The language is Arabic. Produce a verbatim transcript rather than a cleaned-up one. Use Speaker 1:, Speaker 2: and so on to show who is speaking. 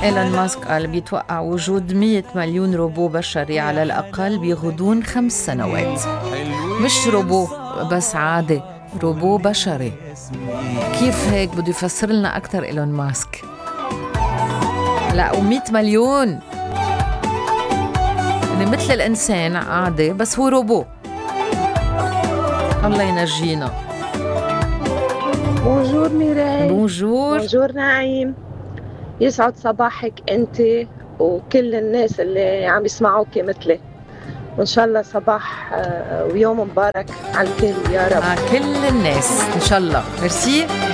Speaker 1: إيلون ماسك قال بيتوقع وجود مية مليون روبو بشري على الأقل بغضون خمس سنوات. مش روبو بس عادي، روبو بشري. كيف هيك؟ بده يفسر لنا أكتر إيلون ماسك. لا ومية مليون يعني مثل الإنسان عادي بس هو روبو. الله ينجينا.
Speaker 2: بونجور ميراي.
Speaker 1: بونجور.
Speaker 2: بونجور نعيم. يسعد صباحك انت وكل الناس اللي عم يسمعوك مثلي، وان شاء الله صباح ويوم مبارك على الكل يا رب.
Speaker 1: على كل الناس ان شاء الله. ميرسي.